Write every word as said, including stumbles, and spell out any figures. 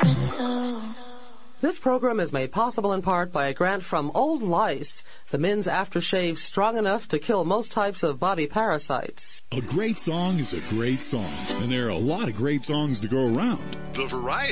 This program is made possible in part by a grant from Old Lice, the men's aftershave strong enough to kill most types of body parasites. A great song is a great song, and there are a lot of great songs to go around. The variety